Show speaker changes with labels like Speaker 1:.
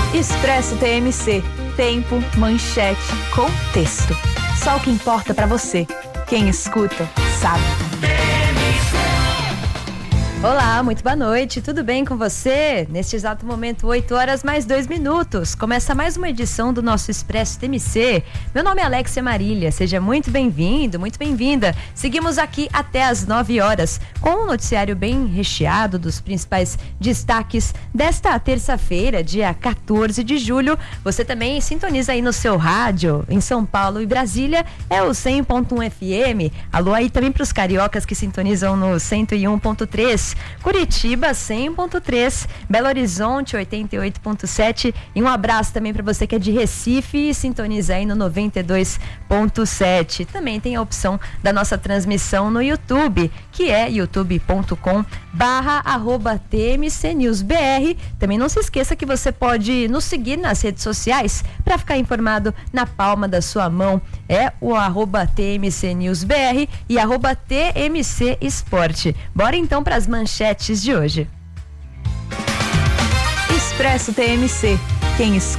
Speaker 1: Expresso TMC. Tempo, manchete, contexto. Só o que importa pra você. Quem escuta, sabe. Olá, muito boa noite, tudo bem com você? Neste exato momento, 8 horas mais 2 minutos. Começa mais uma edição do nosso Expresso TMC. Meu nome é Alexia Marília, seja muito bem-vindo, muito bem-vinda. Seguimos aqui até às 9 horas, com um noticiário bem recheado dos principais destaques desta terça-feira, dia 14 de julho. Você também sintoniza aí no seu rádio, em São Paulo e Brasília, é o 100.1 FM. Alô aí também para os cariocas que sintonizam no 101.3. Curitiba 100.3, Belo Horizonte 88.7 e um abraço também para você que é de Recife e sintoniza aí no 92.7. Também tem a opção da nossa transmissão no YouTube, que é youtube.com/@tmcnewsbr. Também não se esqueça que você pode nos seguir nas redes sociais para ficar informado na palma da sua mão. É o @tmcnewsbr e @tmcesporte. Bora então para as manchetes de hoje. Expresso TMC. Quem escuta